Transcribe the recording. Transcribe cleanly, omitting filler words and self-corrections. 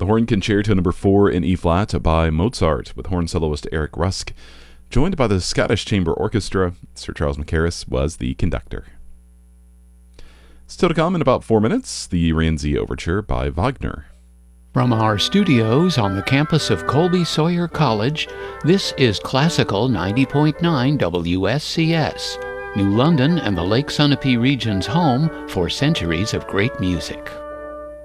The Horn Concerto No. 4 in E-flat by Mozart with horn soloist Eric Rusk, joined by the Scottish Chamber Orchestra. Sir Charles Mackerras was the conductor. Still to come in about 4 minutes, the Rienzi Overture by Wagner. From our studios on the campus of Colby Sawyer College, this is Classical 90.9 WSCS, New London and the Lake Sunapee region's home for centuries of great music.